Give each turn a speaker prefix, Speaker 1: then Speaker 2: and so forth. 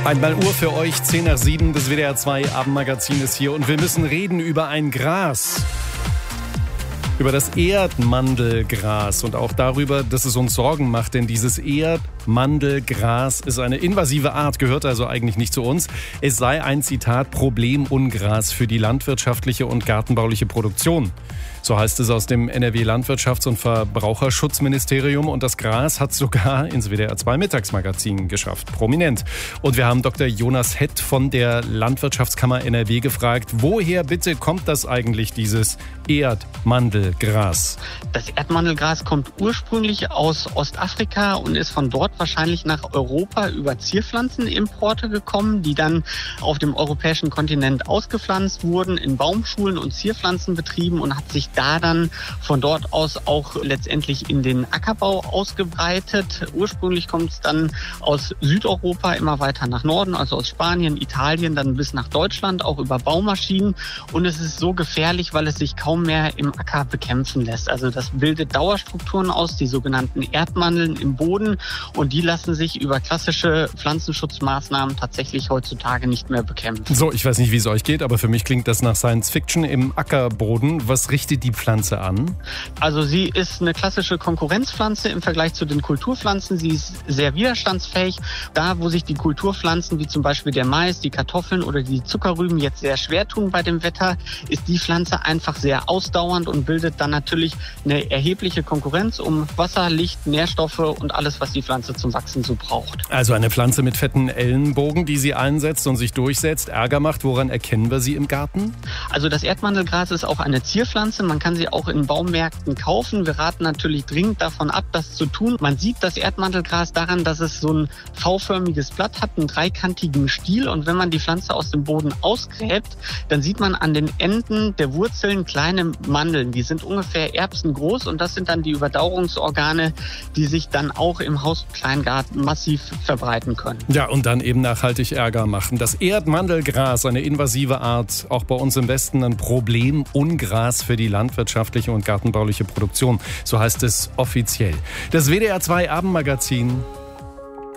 Speaker 1: Einmal Uhr für euch, 10 nach 7, das WDR 2 Abendmagazin ist hier und wir müssen reden über ein Gras. Über das Erdmandelgras und auch darüber, dass es uns Sorgen macht, denn dieses Erdmandelgras ist eine invasive Art, gehört also eigentlich nicht zu uns. Es sei ein, Zitat, Problemungras für die landwirtschaftliche und gartenbauliche Produktion. So heißt es aus dem NRW-Landwirtschafts- und Verbraucherschutzministerium und das Gras hat sogar ins WDR 2 Mittagsmagazin geschafft, prominent. Und wir haben Dr. Jonas Hett von der Landwirtschaftskammer NRW gefragt, woher bitte kommt das eigentlich, dieses Erdmandelgras?
Speaker 2: Das Erdmandelgras kommt ursprünglich aus Ostafrika und ist von dort wahrscheinlich nach Europa über Zierpflanzenimporte gekommen, die dann auf dem europäischen Kontinent ausgepflanzt wurden, in Baumschulen und Zierpflanzenbetrieben und hat sich da dann von dort aus auch letztendlich in den Ackerbau ausgebreitet. Ursprünglich kommt es dann aus Südeuropa immer weiter nach Norden, also aus Spanien, Italien, dann bis nach Deutschland, auch über Baumaschinen. Und es ist so gefährlich, weil es sich kaum mehr im Acker bekämpfen lässt. Also das bildet Dauerstrukturen aus, die sogenannten Erdmandeln im Boden. Und die lassen sich über klassische Pflanzenschutzmaßnahmen tatsächlich heutzutage nicht mehr bekämpfen.
Speaker 1: So, ich weiß nicht, wie es euch geht, aber für mich klingt das nach Science Fiction im Ackerboden. Was richtet die Pflanze an?
Speaker 2: Also sie ist eine klassische Konkurrenzpflanze im Vergleich zu den Kulturpflanzen. Sie ist sehr widerstandsfähig. Da, wo sich die Kulturpflanzen wie zum Beispiel der Mais, die Kartoffeln oder die Zuckerrüben jetzt sehr schwer tun bei dem Wetter, ist die Pflanze einfach sehr ausdauernd und bildet dann natürlich eine erhebliche Konkurrenz um Wasser, Licht, Nährstoffe und alles, was die Pflanze zum Wachsen so braucht.
Speaker 1: Also eine Pflanze mit fetten Ellenbogen, die sie einsetzt und sich durchsetzt, Ärger macht. Woran erkennen wir sie im Garten?
Speaker 2: Also das Erdmandelgras ist auch eine Zierpflanze. Man kann sie auch in Baumärkten kaufen. Wir raten natürlich dringend davon ab, das zu tun. Man sieht das Erdmandelgras daran, dass es so ein V-förmiges Blatt hat, einen dreikantigen Stiel. Und wenn man die Pflanze aus dem Boden ausgräbt, dann sieht man an den Enden der Wurzeln kleine Mandeln. Die sind ungefähr erbsengroß und das sind dann die Überdauerungsorgane, die sich dann auch im Haus- und Kleingarten massiv verbreiten können.
Speaker 1: Ja, und dann eben nachhaltig Ärger machen. Das Erdmandelgras, eine invasive Art, auch bei uns im Westen ein Problemungras für die landwirtschaftliche und gartenbauliche Produktion. So heißt es offiziell. Das WDR 2 Abendmagazin